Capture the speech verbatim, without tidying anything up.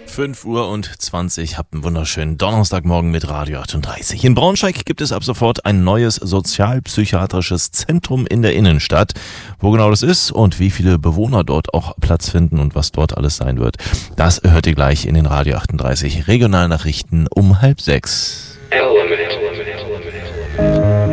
fünf Uhr und zwanzig, habt einen wunderschönen Donnerstagmorgen mit Radio achtunddreißig. In Braunschweig gibt es ab sofort ein neues sozialpsychiatrisches Zentrum in der Innenstadt. Wo genau das ist und wie viele Bewohner dort auch Platz finden und was dort alles sein wird, das hört ihr gleich in den Radio achtunddreißig Regionalnachrichten um halb sechs.